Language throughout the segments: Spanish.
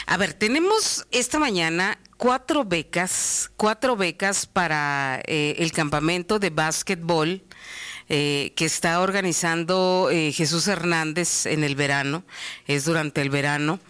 A ver, tenemos esta mañana cuatro becas para el campamento de básquetbol que está organizando Jesús Hernández en el verano, es durante el verano,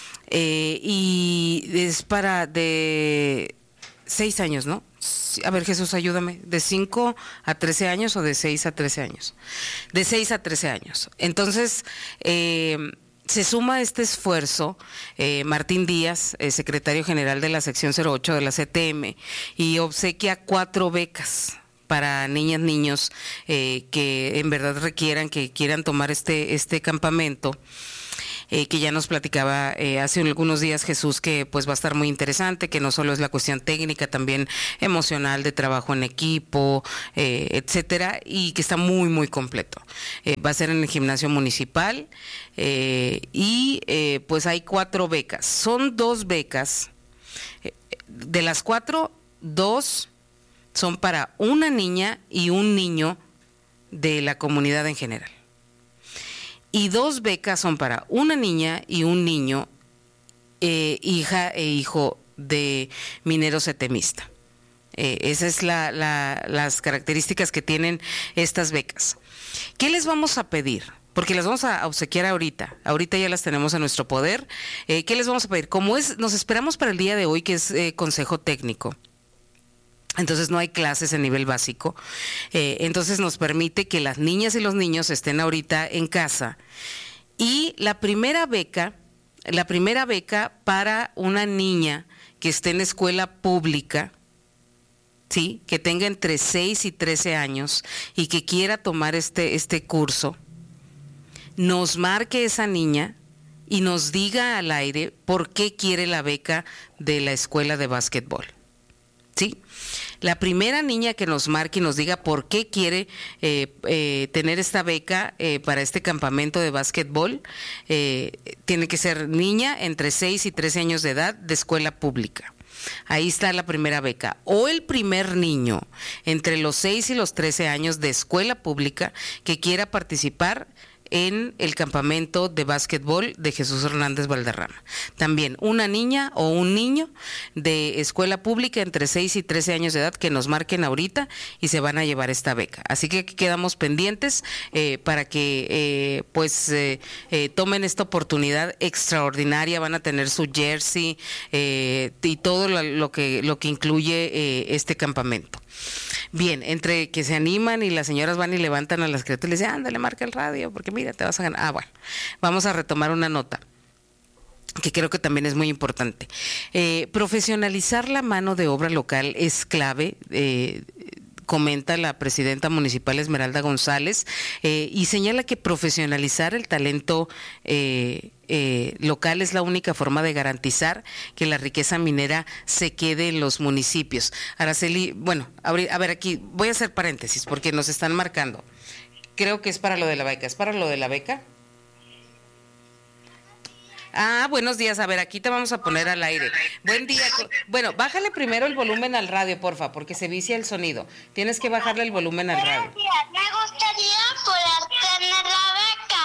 y es para de 6 años, ¿no? A ver, Jesús, ayúdame, ¿de 5 a 13 años o de 6 a 13 años? De 6 a 13 años. Entonces, se suma a este esfuerzo Martín Díaz, secretario general de la sección 08 de la CTM, y obsequia 4 becas para niñas, niños que en verdad requieran, que quieran tomar este campamento. Que ya nos platicaba hace algunos días Jesús, que pues va a estar muy interesante, que no solo es la cuestión técnica, también emocional, de trabajo en equipo, etcétera, y que está muy, muy completo. Va a ser en el gimnasio municipal y pues hay 4 becas. Son 2 becas, de las 4, 2 son para una niña y un niño de la comunidad en general. Y 2 becas son para una niña y un niño, hija e hijo de minero setemista. Esas es las características que tienen estas becas. ¿Qué les vamos a pedir? Porque las vamos a obsequiar ahorita ya las tenemos en nuestro poder. ¿Qué les vamos a pedir? Como nos esperamos para el día de hoy, que es consejo técnico, entonces no hay clases en nivel básico, entonces nos permite que las niñas y los niños estén ahorita en casa. Y la primera beca para una niña que esté en escuela pública, ¿sí?, que tenga entre 6 y 13 años y que quiera tomar este curso, nos marque esa niña y nos diga al aire por qué quiere la beca de la escuela de básquetbol. ¿Sí? La primera niña que nos marque y nos diga por qué quiere tener esta beca para este campamento de básquetbol, tiene que ser niña entre 6 y 13 años de edad de escuela pública. Ahí está la primera beca. O el primer niño entre los 6 y los 13 años de escuela pública que quiera participar en el campamento de básquetbol de Jesús Hernández Valderrama. También una niña o un niño de escuela pública entre 6 y 13 años de edad que nos marquen ahorita y se van a llevar esta beca. Así que quedamos pendientes para que tomen esta oportunidad extraordinaria. Van a tener su jersey y todo lo que incluye este campamento. Bien, entre que se animan y las señoras van y levantan a las criaturas y les dicen, ándale, marca el radio, porque mira, te vas a ganar. Bueno, vamos a retomar una nota que creo que también es muy importante. Profesionalizar la mano de obra local es clave, comenta la presidenta municipal Esmeralda González, y señala que profesionalizar el talento local es la única forma de garantizar que la riqueza minera se quede en los municipios. Araceli, bueno, a ver, aquí voy a hacer paréntesis porque nos están marcando. Creo que es para lo de la beca. ¿Es para lo de la beca? Ah, buenos días. A ver, aquí te vamos a poner al aire. Buen día. Bueno, bájale primero el volumen al radio, porfa, porque se vicia el sonido. Tienes que bajarle el volumen al radio. Buenos días. Me gustaría poder tener la beca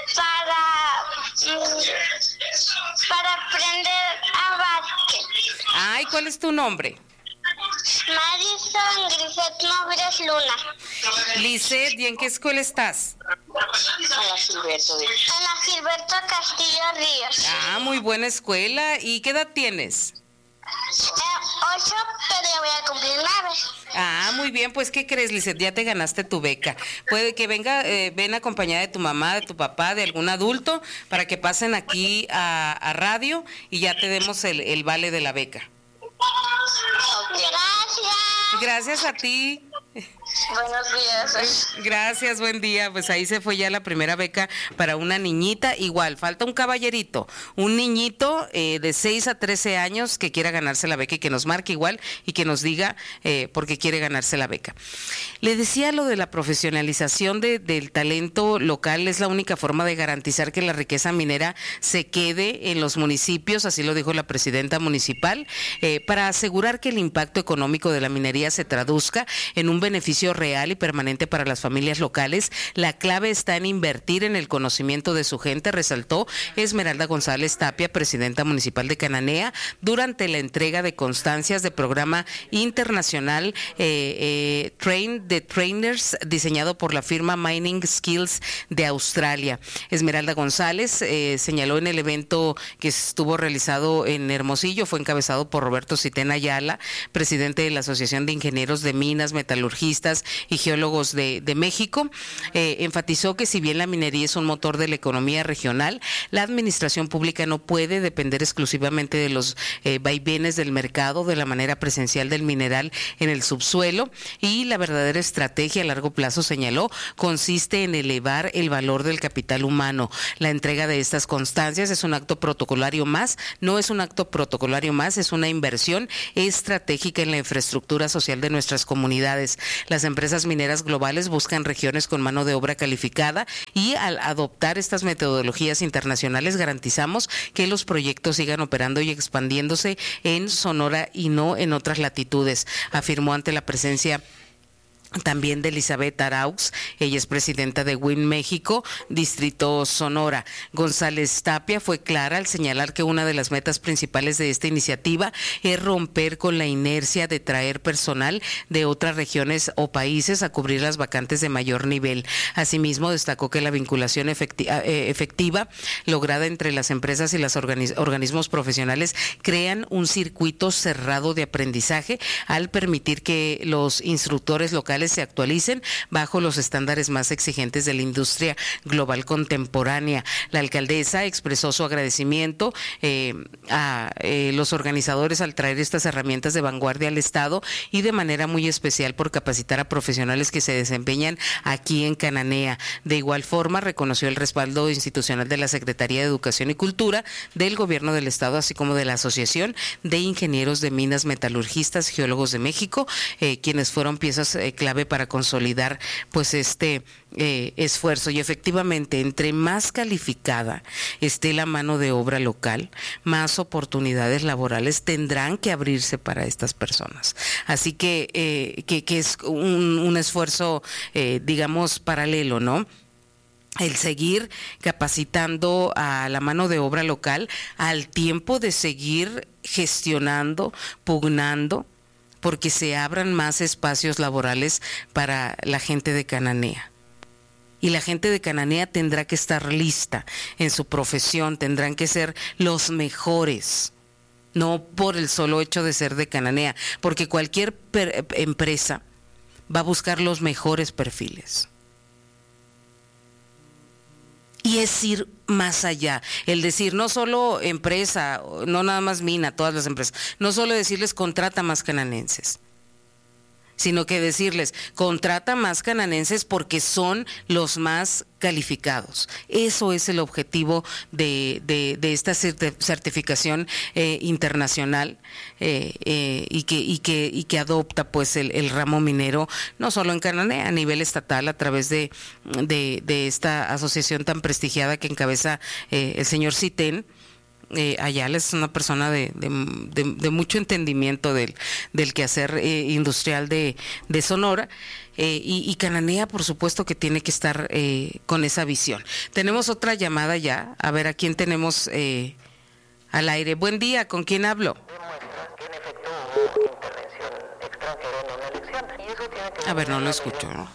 para aprender a básquet. Ay, ¿cuál es tu nombre? Madison Griset Móviles Luna. Lisette, ¿y en qué escuela estás? En la Gilberto Castillo Ríos. Ah, muy buena escuela. ¿Y qué edad tienes? 8, pero ya voy a cumplir 9. Ah, muy bien, pues ¿qué crees, Lisette? Ya te ganaste tu beca. Puede que ven acompañada de tu mamá, de tu papá, de algún adulto, para que pasen aquí a radio y ya te demos el vale de la beca. Gracias. Gracias a ti. Buenos días. Gracias, buen día. Pues ahí se fue ya la primera beca para una niñita. Igual, falta un caballerito, un niñito de 6 a 13 años que quiera ganarse la beca y que nos marque igual y que nos diga por qué quiere ganarse la beca. Le decía lo de la profesionalización del talento local es la única forma de garantizar que la riqueza minera se quede en los municipios, así lo dijo la presidenta municipal, para asegurar que el impacto económico de la minería se traduzca en un beneficio beneficio real y permanente para las familias locales. La clave está en invertir en el conocimiento de su gente, resaltó Esmeralda González Tapia, presidenta municipal de Cananea, durante la entrega de constancias de programa internacional Train the Trainers, diseñado por la firma Mining Skills de Australia. Esmeralda González señaló en el evento que estuvo realizado en Hermosillo, fue encabezado por Roberto Citén Ayala, presidente de la Asociación de Ingenieros de Minas, Metalurgistas y Geólogos de México. Enfatizó que si bien la minería es un motor de la economía regional, la administración pública no puede depender exclusivamente de los vaivenes del mercado, de la manera presencial del mineral en el subsuelo, y la verdadera estrategia a largo plazo, señaló, consiste en elevar el valor del capital humano. La entrega de estas constancias es un acto protocolario más, no es un acto protocolario más, es una inversión estratégica en la infraestructura social de nuestras comunidades. Las empresas mineras globales buscan regiones con mano de obra calificada y al adoptar estas metodologías internacionales garantizamos que los proyectos sigan operando y expandiéndose en Sonora y no en otras latitudes, afirmó ante la presencia también de Elizabeth Araux. Ella es presidenta de WIN México, Distrito Sonora. González Tapia fue clara al señalar que una de las metas principales de esta iniciativa es romper con la inercia de traer personal de otras regiones o países a cubrir las vacantes de mayor nivel. Asimismo, destacó que la vinculación efectiva lograda entre las empresas y los organismos profesionales crean un circuito cerrado de aprendizaje al permitir que los instructores locales se actualicen bajo los estándares más exigentes de la industria global contemporánea. La alcaldesa expresó su agradecimiento a los organizadores al traer estas herramientas de vanguardia al Estado y de manera muy especial por capacitar a profesionales que se desempeñan aquí en Cananea. De igual forma, reconoció el respaldo institucional de la Secretaría de Educación y Cultura, del Gobierno del Estado, así como de la Asociación de Ingenieros de Minas, Metalurgistas, Geólogos de México, quienes fueron piezas clave para consolidar pues este esfuerzo. Y efectivamente, entre más calificada esté la mano de obra local, más oportunidades laborales tendrán que abrirse para estas personas. Así que es un esfuerzo, digamos, paralelo, ¿no? El seguir capacitando a la mano de obra local al tiempo de seguir gestionando, pugnando, porque se abran más espacios laborales para la gente de Cananea. Y la gente de Cananea tendrá que estar lista en su profesión, tendrán que ser los mejores, no por el solo hecho de ser de Cananea, porque cualquier empresa va a buscar los mejores perfiles. Y es ir más allá, el decir no solo empresa, no nada más mina, todas las empresas, no solo decirles contrata más cananenses, sino que decirles contrata más cananenses porque son los más calificados. Eso es el objetivo de esta certificación internacional y que adopta pues el ramo minero, no solo en Cananea, a nivel estatal, a través de esta asociación tan prestigiada que encabeza el señor Citén. Ayala es una persona de mucho entendimiento del quehacer industrial de Sonora, y Cananea, por supuesto, que tiene que estar con esa visión. Tenemos otra llamada ya, a ver a quién tenemos al aire. Buen día, ¿con quién hablo? A ver, no lo escucho, ¿no?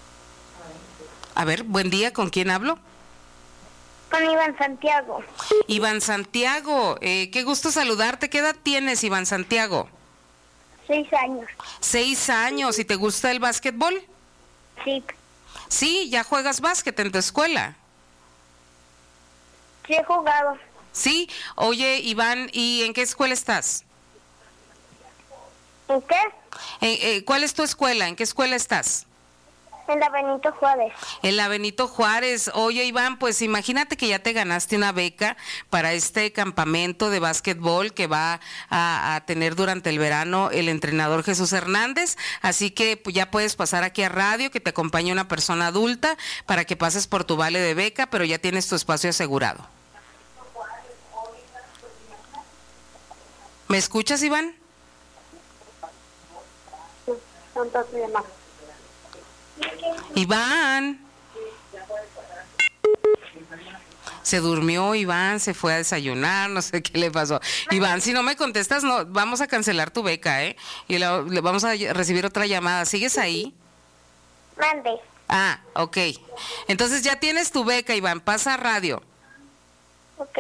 A ver, buen día, ¿con quién hablo? Con Iván Santiago. Iván Santiago, qué gusto saludarte. ¿Qué edad tienes, Iván Santiago? 6 años. 6 años. ¿Y te gusta el básquetbol? Sí. Sí, ¿ya juegas básquet en tu escuela? Sí he jugado. Sí. Oye, Iván, ¿y en qué escuela estás? ¿En qué? ¿Cuál es tu escuela? ¿En qué escuela estás? En la Benito Juárez. En la Benito Juárez. Oye, Iván, pues imagínate que ya te ganaste una beca para este campamento de básquetbol que va a tener durante el verano el entrenador Jesús Hernández. Así que pues, ya puedes pasar aquí a radio, que te acompañe una persona adulta para que pases por tu vale de beca, pero ya tienes tu espacio asegurado. ¿Me escuchas, Iván? Sí, son 2 demás. Iván. Se durmió Iván, se fue a desayunar, no sé qué le pasó. Iván, si no me contestas, no, vamos a cancelar tu beca, ¿eh? Y le vamos a recibir otra llamada. ¿Sigues ahí? Mande. Ah, ok. Entonces ya tienes tu beca, Iván. Pasa a radio. Ok.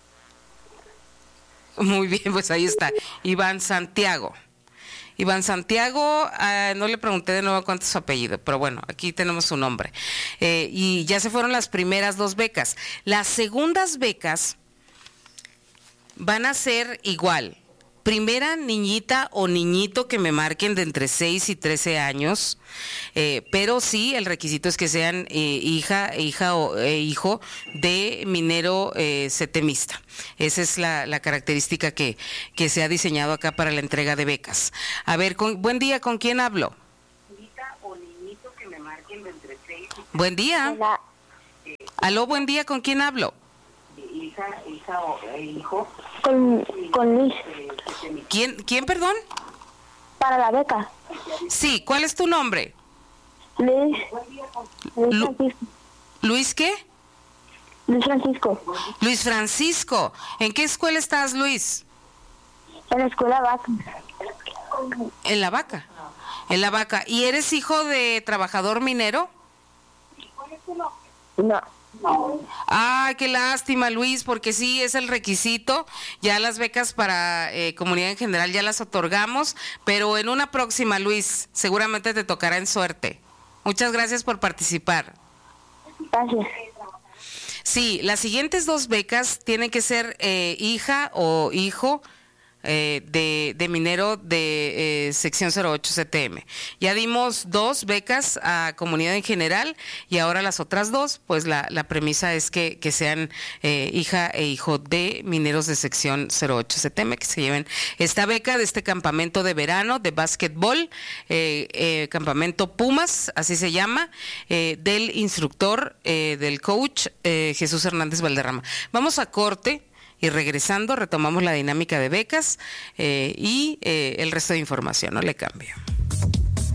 Muy bien, pues ahí está. Iván Santiago. Iván Santiago, no le pregunté de nuevo cuánto es su apellido, pero bueno, aquí tenemos su nombre. Y ya se fueron las primeras 2 becas. Las segundas becas van a ser igual. Primera niñita o niñito que me marquen de entre 6 y 13 años, pero sí, el requisito es que sean hija o hijo de minero setemista. Esa es la característica que se ha diseñado acá para la entrega de becas. A ver, buen día, ¿con quién hablo? Niñita o niñito que me marquen de entre 6 y 13. Buen día. Hola. Aló, buen día, ¿con quién hablo? Hija o hijo. Con Luis. ¿Quién, perdón? Para la beca. Sí, ¿cuál es tu nombre? Luis Francisco. ¿Luis qué? Luis Francisco. Luis Francisco. ¿En qué escuela estás, Luis? En la escuela Vaca. En La Vaca. En La Vaca. ¿Y eres hijo de trabajador minero? No. Ay, qué lástima, Luis, porque sí es el requisito. Ya las becas para comunidad en general ya las otorgamos, pero en una próxima, Luis, seguramente te tocará en suerte. Muchas gracias por participar. Gracias. Sí, las siguientes 2 becas tienen que ser hija o hijo de minero de sección 08 CTM. Ya dimos 2 becas a comunidad en general y ahora las otras 2, pues la premisa es que sean hija e hijo de mineros de sección 08 CTM, que se lleven esta beca de este campamento de verano de básquetbol, campamento Pumas, así se llama, del instructor, del coach Jesús Hernández Valderrama. Vamos a corte. Y regresando retomamos la dinámica de becas y el resto de información, no le cambio.